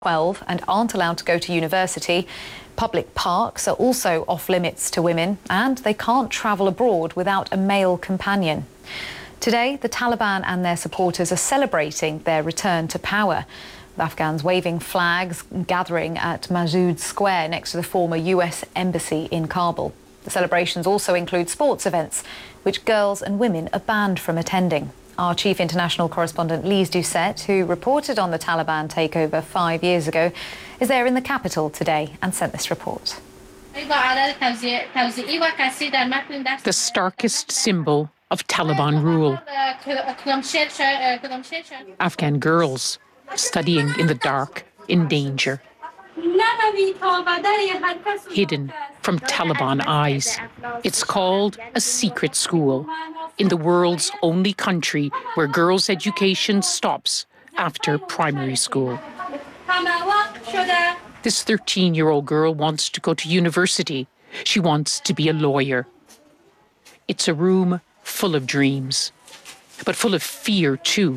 12 and aren't allowed to go to university. Public parks are also off limits to women, and they can't travel abroad without a male companion. Today, the Taliban and their supporters are celebrating their return to power, with Afghans waving flags, gathering at Massoud Square next to the former US embassy in Kabul. The celebrations also include sports events, which girls and women are banned from attending. Our chief international correspondent Lise Doucette, who reported on the Taliban takeover 5 years ago, is there in the capital today and sent this report. The starkest symbol of Taliban rule. Afghan girls studying in the dark, in danger. Hidden from Taliban eyes. It's called a secret school, in the world's only country where girls' education stops after primary school. This 13-year-old girl wants to go to university. She wants to be a lawyer. It's a room full of dreams, but full of fear too.